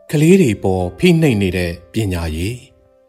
ကလေးတွေပေါ်ဖိနှိပ်နေတဲ့ပညာရေး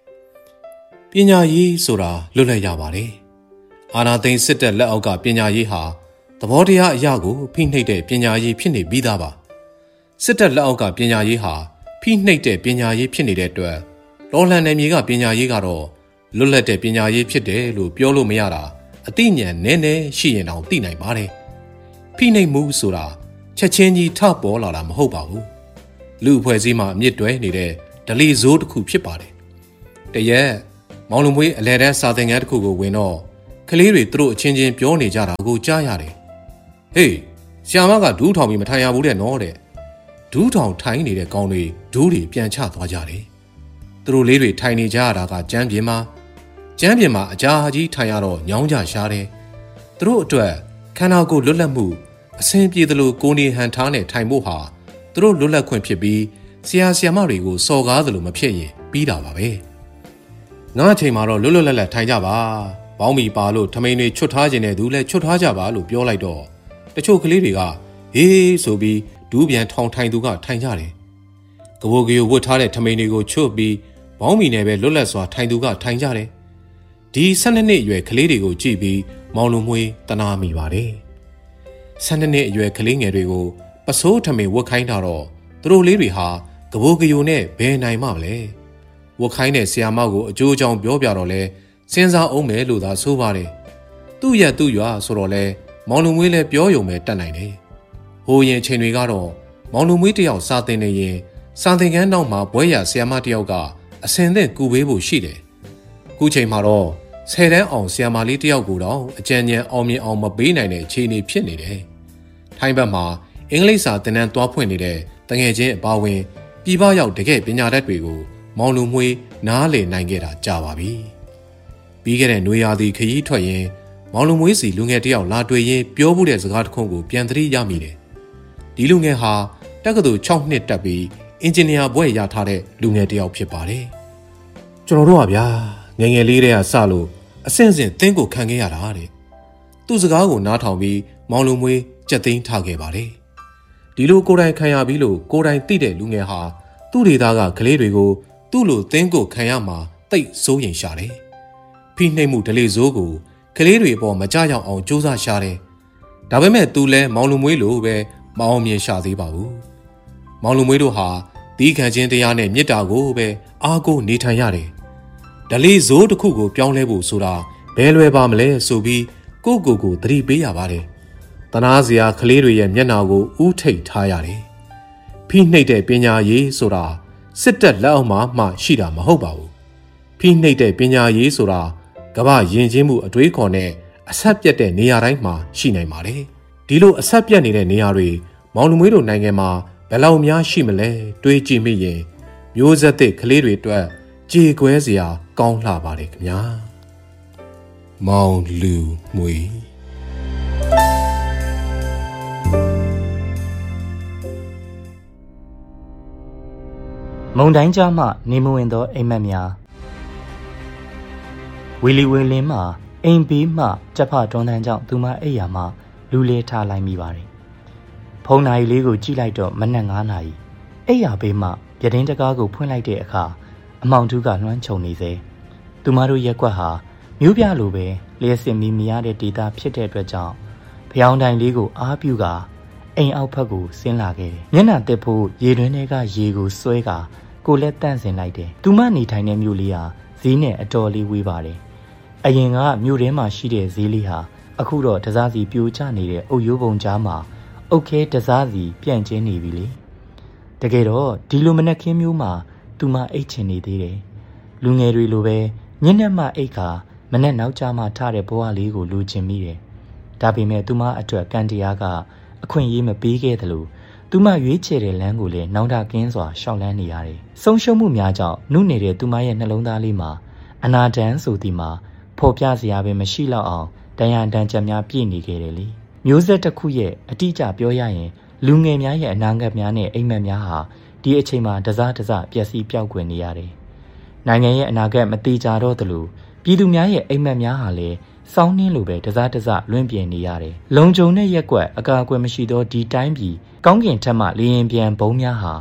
ဆိုတာလွတ်လပ်ရပါတယ်။အာဏာသိမ်းစစ်တပ်လက်အောက်ကပညာရေးဟာသဘောတရားအရာကိုဖိနှိပ်တဲ့ပညာရေးဖြစ်နေပြီးသားပါ။စစ်တပ်လက်အောက်ကပညာရေးဟာဖိနှိပ်တဲ့ပညာရေးဖြစ်နေတဲ့အတွက်တော်လှန်နယ်မြေကပညာရေးကတော့လွတ်လပ်တဲ့ပညာရေးဖြစ်တယ်လို့ပြောလို့မရတာအသိဉာဏ်နည်းနည်းရှိရင်တောင်သိနိုင်ပါတယ်။ဖိနှိပ်မှုဆိုတာချက်ချင်းကြီးထပေါ်လာတာမဟုတ်ပါဘူး။လူအဖွဲ့အစည်းမှာအမြင့်တွဲနေတဲ့ဓလေ့ဇိုးတစ်ခုဖြစ်ပါတယ်။တရက်မောင်လူမွေးအလဲတန်းစာသင်ခန်းတစ်ခုကိုဝင်တော့ကလေးတွေသူတို့အချင်းချင်းပြောနေကြတာကိုကြားရတယ်။ဟေးဆရာမကဒူးထောင်ပြီးမထိုင်ရဘူးတဲ့နော်တဲ့။ဒူးထောင်ထိုင်နေတဲ့ကောင်တွေဒူးတွေပြန်ချသွားကြတယ်။သူတို့လေးတွေထိုင်နေကြရတာကကျမ်းပြင်မှာအကြာကြီးထိုင်ရတော့ညောင်းကြရှားတယ်။သူတို့အတွက်ခန္ဓာကိုယ်လွတ်လပ်မှုအဆင်ပြေသလိုကိုယ်နေဟန်ထားနဲ့ထိုင်ဖို့ဟာသူတို့လွတ်လပ်ခွင့်ဖြစ်ပြီးဆရာဆရာမတွေကိုစော်ကားသလိုမဖြစ်ရင်ပြီးတာပါပဲ။ငါအချိန်မှာတော့လွတ်လပ်ထိုင်ကြပါ။ဘောင်းမီပါလို့ထမိန်တွေချွတ်ထားခြင်းနဲ့သူလည်းချွတ်ထားကြပါလို့ပြောလိုက်တော့တချို့ကလေးတွေကဟေးဆိုပြီးဒူးပြန်ထောင်ထိုင်သူကထိုင်ကြတယ်။ကဘိုကီဝတ်ထားတဲ့ထမိန်တွေကိုချွတ်ပြီးဘောင်းမီနဲ့ပဲလွတ်လပ်စွာထိုင်သူကထိုင်ကြတယ်။ဒီ12နှစ်အရွယ်ကလေးတွေကိုကြည့်ပြီးမောင်လူမွေးတနာမိပါတယ်။12နှစ်အရွယ်ကလေးငယ်တွေကိုပစိုးထမိန်ဝတ်ခိုင်းတာတော့သူတို့လေးတွေဟာကဘိုကီနဲ့ဘယ်နိုင်မှမလဲ။ဝတ်ခိုင်းတဲ့ဆရာမကိုအကျိုးအကြောင်းပြောပြတော့လဲစဉ်းစားအောင်မယ်လို့သာဆိုပါတယ်။သူ့ရက်သူ့ရွာဆိုတော့လဲမောင်လူမွေးလည်းပြောယုံပဲတတ်နိုင်တယ်။ဟိုရင်ချိန်တွေကတော့မောင်လူမွေးတယောက်စာသင်နေရင်စာသင်ခန်းနောက်မှာဘွဲရဆရာမတယောက်ကအစင်သက်ကူပေးဖို့ရှိတယ်။ခုချိန်မှာတော့10တန်းအောင်ဆရာမလေးတယောက်ကိုတော့အကြံဉာဏ်အောင်မြင်အောင်မပေးနိုင်တဲ့အခြေအနေဖြစ်နေတယ်။ထိုင်းဘက်မှာအင်္ဂလိပ်စာသင်တန်းသွားဖွင့်နေတဲ့တငယ်ချင်းအပါဝင်ပြည်ပရောက်တကယ်ပညာတတ်တွေကိုမောင်လူမွေးနားလည်နိုင်ခဲ့တာကြာပါပြီ။ပြီးခဲ့တဲ့နွေရာသီခရီးထွက်ရင်မောင်လူမွေးစီလူငယ်တယောက်လာတွေ့ရင်ပြောမှုတဲ့စကားတစ်ခုကိုပြန်သတိရမိတယ်။ဒီလူငယ်ဟာတက္ကသိုလ်6နှစ်တက်ပြီးအင်ဂျင်နီယာဘွဲ့ရထားတဲ့လူငယ်တယောက်ဖြစ်ပါတယ်။ကျွန်တော်တို့ကဗျာငယ်ငယ်လေးတည်းကစလို့အဆင့်ဆင့်သင်ကိုခံခဲ့ရတာတဲ့။သူ့စကားကိုနားထောင်ပြီးမောင်လူမွေးကြက်သိမ်းထားခဲ့ပါတယ်။ဒီလိုကိုယ်တိုင်ခံရပြီးလို့ကိုယ်တိုင်သိတဲ့လူငယ်ဟာသူ့ဒေသကကလေးတွေကိုသူ့လိုသင်ကိုခံရမှာတိတ်စိုးရင်ရှာတယ်။ဖိနှိပ်မှုဓလေ့ဇိုးကိုကလေးတွေအပေါ်မကြရောက်အောင်စူးစမ်းရှာတယ်။ဒါပေမဲ့သူလည်းမောင်လူမွေးလိုပဲမအောင်မြင်ရှာသေးပါဘူး။မောင်လူမွေးတို့ဟာဒီခံခြင်းတရားနဲ့မေတ္တာကိုပဲအားကိုးနေထိုင်ရတယ်။ဓလေ့ဇိုးတစ်ခုကိုပြောင်းလဲဖို့ဆိုတာဘယ်လွယ်ပါမလဲဆိုပြီးကိုယ့်ကိုယ်ကိုသတိပေးရပါတယ်။တနာစရာကလေးတွေရဲ့မျက်နှာကိုဥထိတ်ထားရတယ်။ဖိနှိပ်တဲ့ပညာရေးဆိုတာစစ်တပ်လက်အောက်မှာရှိတာမဟုတ်ပါဘူး။ဖိနှိပ်တဲ့ပညာရေးဆိုတာကမ္ဘာယဉ်ကျေးမှုအတွေးခေါ်နဲ့အဆက်ပြတ်တဲ့နေရာတိုင်းမှာရှိနိုင်ပါတယ်။ဒီလိုအဆက်ပြတ်နေတဲ့နေရာတွေမောင်လူမွေးတို့နိုင်ငံမှာဘယ်လောက်များရှိမလဲတွေးကြည့်မိရင်မျိုးဆက်သစ်ကလေးတွေအတွက်ကြေကွဲစရာကောင်းလှပါတယ်ခင်ဗျာ။မောင်လူမွေးမုံတိုင်းကြားမှနေမဝင်သောအိမ်မက်များဝီလီဝေလင်းမှအိမ်ဘေးမှကြက်ဖတွန်းတန်းကြောင့်သူမအိယာမှလူလေထားလိုက်မိပါတယ်။ဖုန်းနာရီလေးကိုကြည့်လိုက်တော့မနက်9နာရီအိယာဘေးမှပြတင်းတကားကိုဖွင့်လိုက်တဲ့အခါအမောင်တူးကလွှမ်းခြုံနေစေသူမတို့ရက်ကွက်ဟာမြို့ပြလိုပဲလျှက်စင်မီမရတဲ့ဒေတာဖြစ်တဲ့အတွက်ကြောင့်ဖျောင်းတိုင်လေးကိုအားပြုကာအိမ်အောက်ဘက်ကိုဆင်းလာခဲ့တယ်။မျက်နှာတက်ဖို့ရေတွင်းထဲကရေကိုဆွဲကာကိုလက်တန့်စင်လိုက်တယ်။သူမနေထိုင်တဲ့မြို့လေးဟာဈေးနဲ့အတော်လေးဝေးပါတယ်။အရင်ကမြို့ထဲမှာရှိတဲ့ဈေးလေးဟာအခုတော့တစားစီပြိုကျနေတဲ့အုတ်ရိုးပုံကြားမှာအုတ်ခဲတစားစီပြန့်ကျင်းနေပြီလေ။တကယ်တော့ဒီလိုမနက်ခင်းမျိုးမှာသူမအိတ်ချင်နေသေးတယ်။လူငယ်တွေလိုပဲညနေမှအိတ်ခါမနက်နောက်ကျမှထတဲ့ဘဝလေးကိုလိုချင်မိတယ်။ဒါပေမဲ့သူမအတွက်ကံတရားကအခွင့်အရေးမပေးခဲ့သလိုသူမရွေးချယ်တဲ့လမ်းကိုလည်းနောင်တကင်းစွာရှောက်လန်းနေရတယ်။ဆုံးရှုံးမှုများကြောင့်နှုတ်နေတဲ့သူမရဲ့နှလုံးသားလေးမှာအနာတန်ဆိုသည်မှာဖော်ပြစရာပဲမရှိတော့အောင်တန်ရန်တန်ချက်များပြည့်နေခဲ့တယ်လေ။မျိုးဆက်တစ်ခုရဲ့အတိအကျပြောရရင်လူငယ်များရဲ့အနာဂတ်များနဲ့အိမ်မက်များဟာဒီအချိန်မှာတစပျက်စီးပျောက်ကွယ်နေရတယ်။နိုင်ငံရဲ့အနာဂတ်မတိကျတော့သလိုပြည်သူများရဲ့အိမ်မက်များဟာလည်းစောင်းနှင်းလိုပဲတစလွင့်ပြင်းနေရတယ်။လုံခြုံတဲ့ရက်ကွက်အကာအကွယ်မရှိသောဒီတိုင်းပြည်ကောင်းကင်ထက်မှလေရင်ပြန်ဘုံများဟာ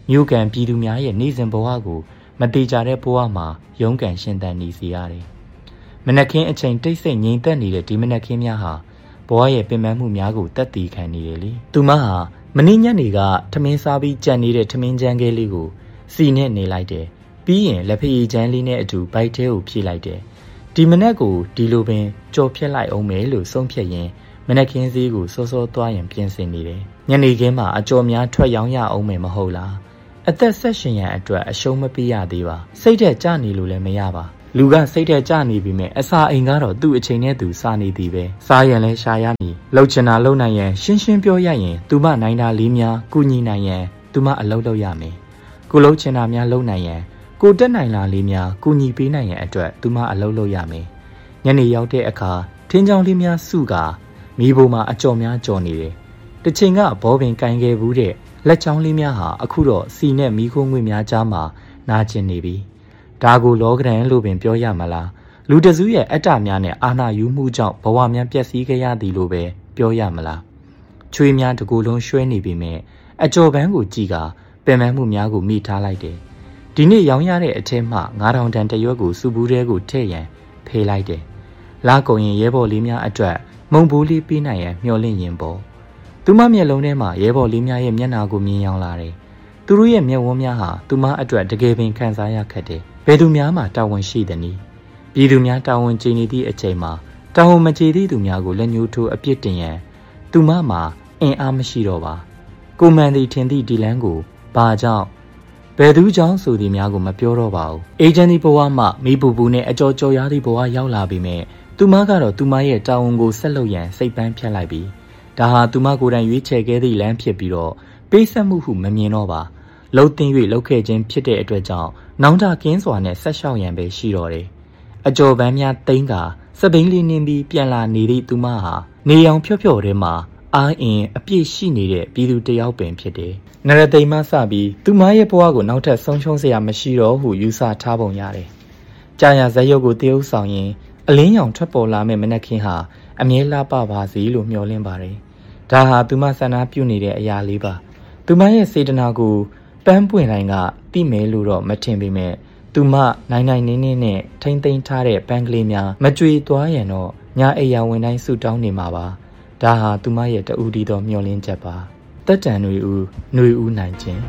မြို့ကန်ပြည်သူများရဲ့နေ့စဉ်ဘဝကိုမတိကျတဲ့ဘဝမှာရုန်းကန်ရှင်သန်နေစေရတယ်။မနက်ခင်းအချိန်တိတ်ဆိတ်ငြိမ်သက်နေတဲ့ဒီမနက်ခင်းများဟာဘဝရဲ့ပင်ပန်းမှုများကိုတက်တည်ခံနေတယ်လေ။သူမဟာမနေ့ညနေကထမင်းစားပြီးကြံနေတဲ့ထမင်းချမ်းကဲလေးကိုစီနဲ့နေလိုက်တယ်။ပြီးရင်လက်ဖက်ရည်ချမ်းလေးနဲ့အတူဘိုက်ထဲကိုဖြည့်လိုက်တယ်။ဒီမနက်ကိုဒီလိုပင်ကြော်ဖြတ်လိုက်အောင်မယ်လို့ဆုံးဖြတ်ရင်မနက်ခင်းစည်းကိုစောစောသွားရင်ပြင်ဆင်နေတယ်။ညနေခင်းမှာအကြော်များထွက်ရောင်းရအောင်မယ်မဟုတ်လား။အသက်ဆက်ရှင်ရန်အတွက်အရှုံးမပေးရသေးပါ။စိတ်ထက်ကြနေလို့လည်းမရပါ။လူကစိတ်ထက်ကြနေပြီမဲ့အစာအိမ်ကတော့သူ့အချိန်နဲ့သူစားနေသည်ပဲ။စားရင်လည်းရှာရမည်။လှုပ်ချင်တာလှုပ်နိုင်ရင်ရှင်းရှင်းပြောရရင်သူမနိုင်တာလေးများကုညီနိုင်ရင်သူမအလုပ်လုပ်ရမယ်။ကိုလှုပ်ချင်တာများလှုပ်နိုင်ရင်ကိုတက်နိုင်လာလေးများကုညီပေးနိုင်ရင်အတွက်သူမအလုပ်လုပ်ရမယ်။ညနေရောက်တဲ့အခါထင်းချောင်းလေးများစုကမိဘမှာအကြော်များကြော်နေတယ်။တစ်ချိန်ကဘောပင်ကင်ခဲ့ဘူးတဲ့လက်ချောင်းလေးများဟာအခုတော့စီနဲ့မီးခိုးငွေများကြားမှာနာကျင်နေပြီ။ဒါကိုလောကရန်လို့ပင်ပြောရမလား။လူတစုရဲ့အတ္တများနဲ့အာဏာယူမှုကြောင့်ဘဝများပျက်စီးခဲ့ရသည်လို့ပဲပြောရမလား။ချွေးများတကူလုံးရွှဲနေပြီမဲ့အကြော်ပန်းကိုကြည့်ကပင်ပန်းမှုများကိုမိထားလိုက်တယ်။ဒီနေ့ရောင်းရတဲ့အထက်မှ9000တန်တရွက်ကိုစုဘူးတဲကိုထည့်ရန်ဖေးလိုက်တယ်။လာကုန်ရင်ရဲဘော်လေးများအတွက်မုံဘိုးလေးပေးနိုင်ရန်မျှော်လင့်ရင်ပေါ့သူမမျက်လုံးထဲမှာရဲဘော်လေးများရဲ့မျက်နှာကိုမြင်ရောက်လာတယ်သူတို့ရဲ့မျက်ဝန်းများဟာသူမအတွက်တကယ်ပင်ခံစားရခက်တယ်ဘယ်သူများမှတာဝန်ရှိသည်နည်းပြည်သူများတာဝန်ကျေနေသည့်အချိန်မှာတာဝန်မကျေသည့်သူများကိုလက်ညှိုးထိုးအပြစ်တင်ရန်သူမမှာအင်အားမရှိတော့ပါကိုမန်သည်ထင်သည့်ဒီလန်းကိုဘာကြောင့်ဘယ်သူကြောင့်ဆိုသည်များကိုမပြောတော့ပါဘူးအေဂျင့်ဒီဘဝမှမိပူပူနဲ့အကြော်ကြော်ရသည့်ဘဝရောက်လာပြီမဲ့သူမကတော့သူမရဲ့တာဝန်ကိုဆက်လုပ်ရန်စိတ်ပန်းဖြတ်လိုက်ပြီဒါဟာသူမကိုယ်တိုင်ရွေးချယ်ခဲ့သည့်လမ်းဖြစ်ပြီးတော့ပေးဆက်မှုဟုမမြင်တော့ပါလှုပ်သိမ်း၍လှုပ်ခဲ့ခြင်းဖြစ်တဲ့အတွက်ကြောင့်နောင်တကင်းစွာနဲ့ဆက်လျှောက်ရန်ပဲရှိတော့တယ်အကြော်ပန်းများသိမ်းကစပိန်လေးနင်းပြီးပြန်လာနေသည့်သူမဟာနေအောင်ဖြော့ဖြော့ထဲမှာအားအင်အပြည့်ရှိနေတဲ့ပြည်သူတယောက်ပင်ဖြစ်တယ်နရသိမ်းမှစပြီးသူမရဲ့ဘဝကိုနောက်ထပ်ဆုံးရှုံးစရာမရှိတော့ဟုယူဆထားပုံရတယ်ကြာရဇက်ရုပ်ကိုတရုပ်ဆောင်ရင်အလင်းရောင်ထွက်ပေါ်လာမဲ့မနက်ခင်းဟာအမြဲလှပပါစေလို့မျှော်လင့်ပါတယ်။ဒါဟာသူမဆန္ဒပြုနေတဲ့အရာလေးပါ။သူမရဲ့စေတနာကိုပန်းပွင့်တိုင်းကတိမဲလို့တော့မထင်ပေမဲ့သူမနိုင်နိုင်နင်းနင်းနဲ့ထိမ့်သိမ်းထားတဲ့ပန်းကလေးများမကြွေသွားရင်တော့ညအိယာဝင်တိုင်းဆူတောင်းနေမှာပါ။ဒါဟာသူမရဲ့တူဒီတော်မျှော်လင့်ချက်ပါ။တက်တန်တွေဦးနိုင်ခြင်း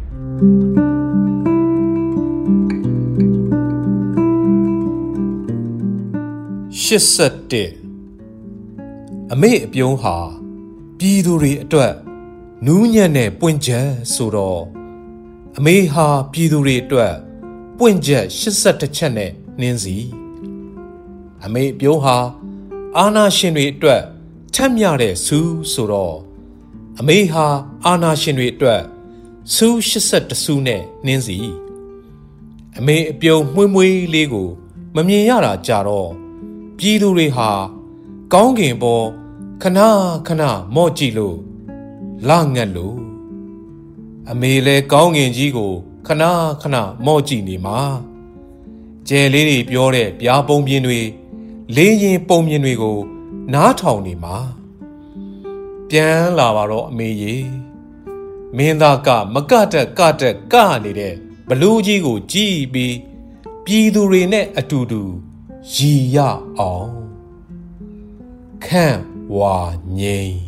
81အမေအပြုံးဟာပြည်သူတွေအတွက်နူးညံ့တဲ့ပွင့်ချက်ဆိုတော့အမေဟာပြည်သူတွေအတွက်ပွင့်ချက်81ချက်နဲ့နှင်းစီအမေအပြုံးဟာအာဏာရှင်တွေအတွက်ထက်မြတဲ့ဆူးဆိုတော့အမေဟာအာဏာရှင်တွေအတွက်ဆူး81ဆူးနဲ့နှင်းစီအမေအပြုံးမွှေးမွှေးလေးကိုမမြင်ရတာကြတော့ပြည်သူတွေဟာကောင်းကင်ပေါ်ခဏခဏမော့ကြည့်လို့လာငတ်လို့အမေလဲကောင်းကင်ကြီးကိုခဏခဏမော့ကြည့်နေမှာကျဲလေးတွေပြောတဲ့ပြားပုံပြင်တွေလေးရင်ပုံပြင်တွေကိုနားထောင်နေမှာပြန်လာပါတော့အမေကြီးမင်းသားကမကတက်နေတဲ့ဘလူးကြီးကိုကြည့်ပြီးပြည်သူတွေနဲ့အတူတူရည်ရအောင်ခန့်ဝါငိမ့်